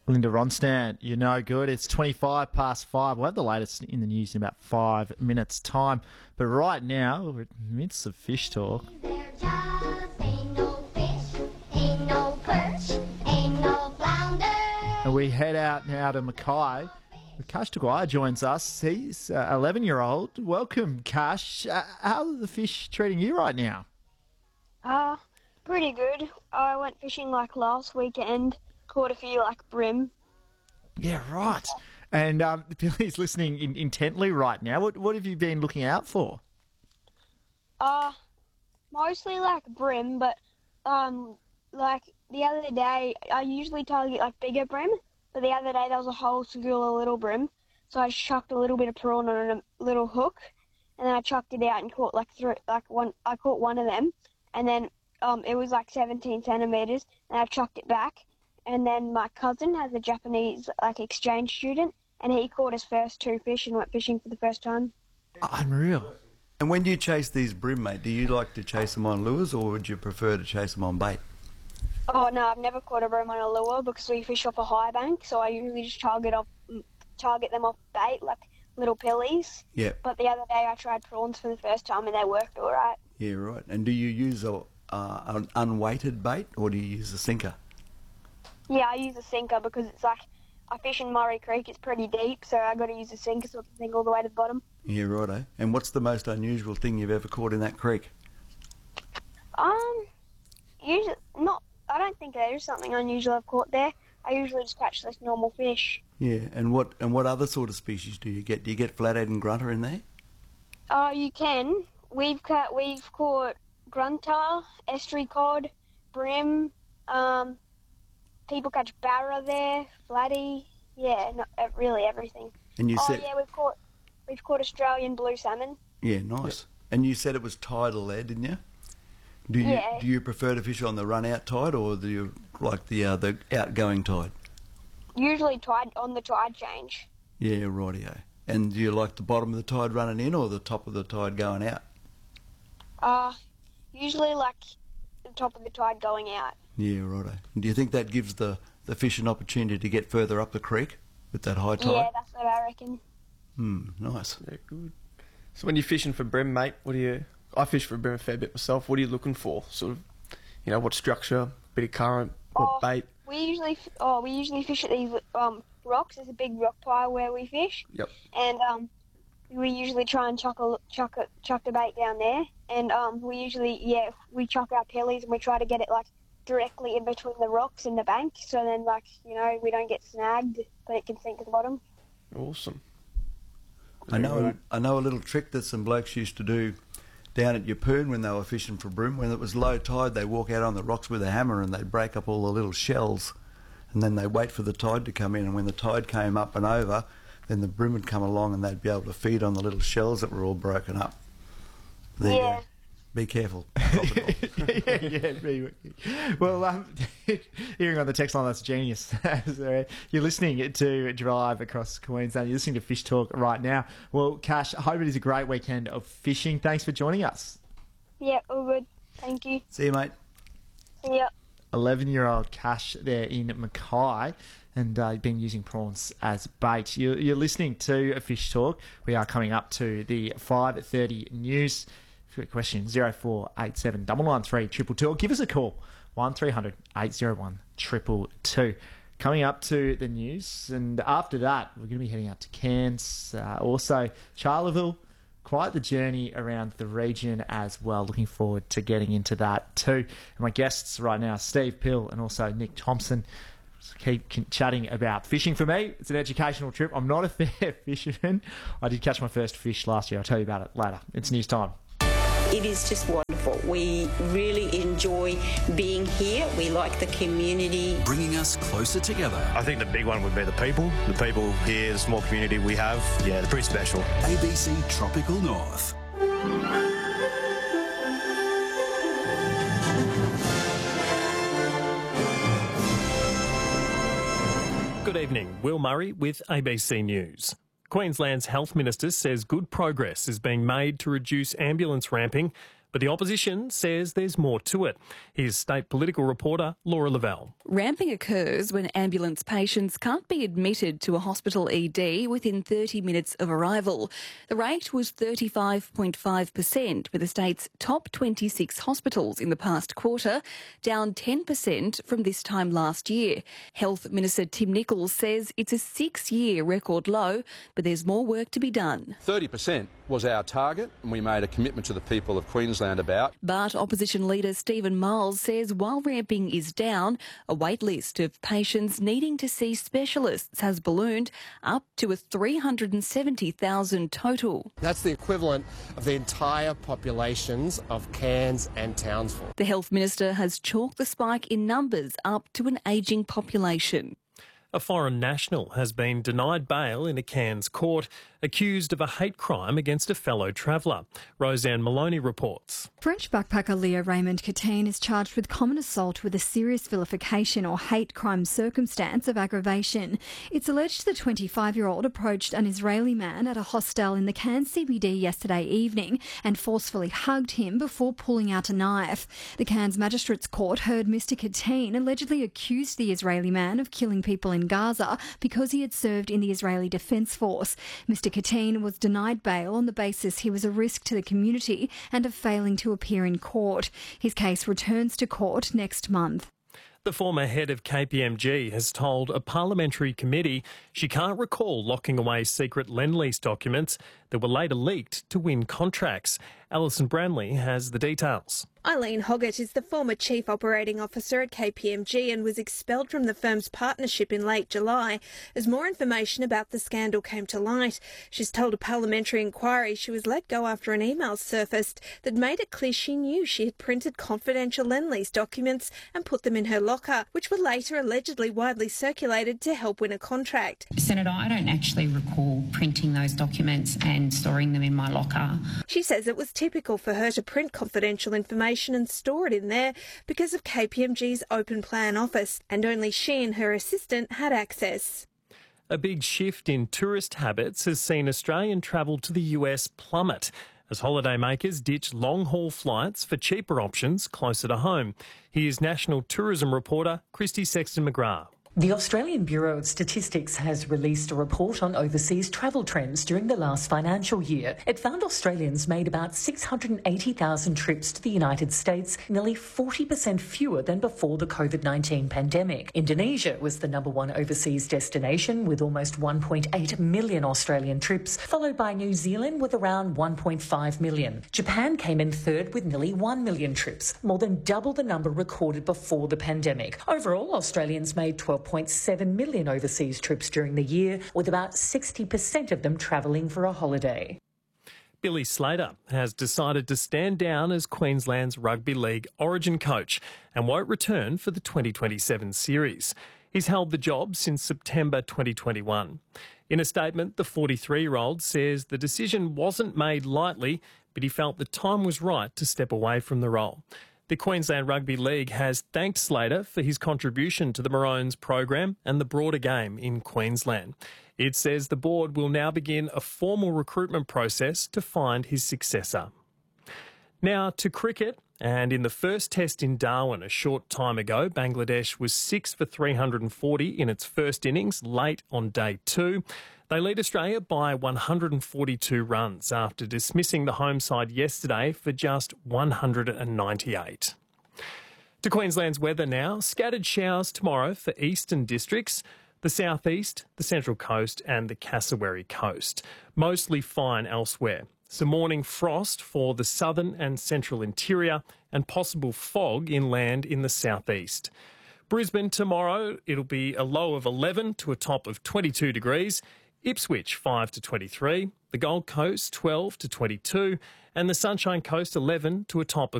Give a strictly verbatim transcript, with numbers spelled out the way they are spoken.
Linda Ronstadt, you're no good. It's twenty-five past five. We'll have the latest in the news in about five minutes' time. But right now, we're in the midst of fish talk. There just ain't no fish, ain't no perch, ain't no flounder. And we head out now to Mackay. Cash Taguai joins us. He's uh, eleven-year-old. Welcome, Cash. Uh, how are the fish treating you right now? Uh, pretty good. I went fishing like last weekend, caught a few like brim. Yeah, right. And um, Billy's listening in, intently right now. What what have you been looking out for? Uh, mostly like brim, but um, like the other day, I usually target like bigger brim, but the other day there was a whole school of little brim, so I just chucked a little bit of prawn on a little hook, and then I chucked it out and caught like three, like one. I caught one of them, and then um, it was like seventeen centimeters, and I chucked it back. And then my cousin has a Japanese like exchange student, and he caught his first two fish and went fishing for the first time. Unreal. And when you chase these brim, mate, do you like to chase them on lures or would you prefer to chase them on bait? Oh no, I've never caught a brim on a lure because we fish off a high bank, so I usually just target off, target them off bait like little pillies. Yeah. But the other day I tried prawns for the first time and they worked all right. Yeah, right. And do you use a, uh, an unweighted bait or do you use a sinker? Yeah, I use a sinker because it's like I fish in Murray Creek. It's pretty deep, so I got to use a sinker so I can sink all the way to the bottom. Yeah, righto. And what's the most unusual thing you've ever caught in that creek? Um, usually not. I don't think there is something unusual I've caught there. I usually just catch this normal fish. Yeah, and what and what other sort of species do you get? Do you get flathead and grunter in there? Oh, you can. We've caught we've caught grunter, estuary cod, brim. Um, people catch barra there, flatty. Yeah, not, uh, really everything. And you oh said yeah, we've caught we've caught Australian blue salmon. yeah, nice. And you said it was tidal there, didn't you? Do you Yeah. do you prefer to fish on the run out tide or do you like the uh, the outgoing tide? Usually tide on the tide change. Yeah, rightio. And do you like the bottom of the tide running in or the top of the tide going out? Uh, usually like the top of the tide going out. Yeah, righto. And do you think that gives the, the fish an opportunity to get further up the creek with that high tide? Yeah, that's what I reckon. Hmm, nice. Yeah, good. So when you're fishing for brim, mate, what do you... I fish for brim a fair bit myself. What are you looking for? Sort of, you know, what structure, bit of current, what Oh, bait? We usually f- oh we usually fish at these um rocks. There's a big rock pile where we fish. Yep. And um we usually try and chuck a chuck a, chuck the bait down there. And um we usually yeah we chuck our pillies and we try to get it like directly in between the rocks and the bank. So then like you know we don't get snagged, but it can sink to the bottom. Awesome. I know, Good. I know a little trick that some blokes used to do down at Yeppoon when they were fishing for brim. When it was low tide, they walk out on the rocks with a hammer and they'd break up all the little shells, and then they wait for the tide to come in. And when the tide came up and over, then the brim would come along and they'd be able to feed on the little shells that were all broken up. There you Yeah. go. Be careful. yeah, yeah, very well. Well, um, hearing on the text line, that's genius. So, you're listening to Drive across Queensland. You're listening to Fish Talk right now. Well, Cash, I hope it is a great weekend of fishing. Thanks for joining us. Yeah, all good. Thank you. See you, mate. See ya. eleven-year-old Cash there in Mackay, and uh, been using prawns as bait. You're, you're listening to Fish Talk. We are coming up to the five thirty news. If you've got a question, zero four eight seven nine nine three two two two, or give us a call, one three hundred eight oh one two two two. Coming up to the news, and after that, we're going to be heading out to Cairns, uh, also Charleville. Quite the journey around the region as well. Looking forward to getting into that too. And my guests right now, Steve Pill and also Nick Thompson. Just keep chatting about fishing. For me, it's an educational trip. I'm not a fair fisherman. I did catch my first fish last year. I'll tell you about it later. It's news time. It is just wonderful. We really enjoy being here. We like the community. Bringing us closer together. I think the big one would be the people. The people here, the small community we have, yeah, they're pretty special. A B C Tropical North. Good evening. Will Murray with A B C News. Queensland's Health Minister says good progress is being made to reduce ambulance ramping But the opposition says there's more to it. Here's state political reporter Laura Lavelle. Ramping occurs when ambulance patients can't be admitted to a hospital E D within thirty minutes of arrival. The rate was thirty-five point five percent for the state's top twenty-six hospitals in the past quarter, down ten percent from this time last year. Health Minister Tim Nicholls says it's a six-year record low, but there's more work to be done. thirty percent was our target, and we made a commitment to the people of Queensland about. But opposition leader Stephen Miles says while ramping is down, a wait list of patients needing to see specialists has ballooned up to a three hundred seventy thousand total. That's the equivalent of the entire populations of Cairns and Townsville. The Health Minister has chalked the spike in numbers up to an ageing population. A foreign national has been denied bail in a Cairns court, accused of a hate crime against a fellow traveller. Roseanne Maloney reports. French backpacker Leo Raymond Catine is charged with common assault with a serious vilification or hate crime circumstance of aggravation. It's alleged the twenty-five-year-old approached an Israeli man at a hostel in the Cairns C B D yesterday evening and forcefully hugged him before pulling out a knife. The Cairns Magistrates Court heard Mister Catine allegedly accused the Israeli man of killing people in Gaza because he had served in the Israeli Defence Force. Mister Catine was denied bail on the basis he was a risk to the community and of failing to appear in court. His case returns to court next month. The former head of K P M G has told a parliamentary committee she can't recall locking away secret Lendlease documents that were later leaked to win contracts. Alison Branley has the details. Eileen Hoggett is the former Chief Operating Officer at K P M G and was expelled from the firm's partnership in late July as more information about the scandal came to light. She's told a parliamentary inquiry she was let go after an email surfaced that made it clear she knew she had printed confidential Lendlease documents and put them in her locker, which were later allegedly widely circulated to help win a contract. Senator, I don't actually recall printing those documents and storing them in my locker. She says it was typical for her to print confidential information and store it in there because of K P M G's open plan office, and only she and her assistant had access. A big shift in tourist habits has seen Australian travel to the U S plummet as holidaymakers ditch long-haul flights for cheaper options closer to home. Here's National Tourism reporter Christy Sexton-McGrath. The Australian Bureau of Statistics has released a report on overseas travel trends during the last financial year. It found Australians made about six hundred eighty thousand trips to the United States, nearly forty percent fewer than before the COVID nineteen pandemic. Indonesia was the number one overseas destination with almost one point eight million Australian trips, followed by New Zealand with around one point five million. Japan came in third with nearly one million trips, more than double the number recorded before the pandemic. Overall, Australians made twelve point seven million overseas trips during the year, with about sixty percent of them travelling for a holiday. Billy Slater has decided to stand down as Queensland's Rugby League Origin coach and won't return for the twenty twenty-seven series. He's held the job since September twenty twenty-one. In a statement, the forty-three-year-old says the decision wasn't made lightly, but he felt the time was right to step away from the role. The Queensland Rugby League has thanked Slater for his contribution to the Maroons program and the broader game in Queensland. It says the board will now begin a formal recruitment process to find his successor. Now to cricket, and in the first test in Darwin a short time ago, Bangladesh was six for three hundred forty in its first innings late on day two. They lead Australia by one hundred forty-two runs after dismissing the home side yesterday for just one hundred ninety-eight. To Queensland's weather now. Scattered showers tomorrow for eastern districts, the southeast, the Central Coast and the Cassowary Coast. Mostly fine elsewhere. Some morning frost for the southern and central interior and possible fog inland in the southeast. Brisbane tomorrow, it'll be a low of eleven to a top of twenty-two degrees. Ipswich five to twenty-three, the Gold Coast twelve to twenty-two and the Sunshine Coast eleven to a top of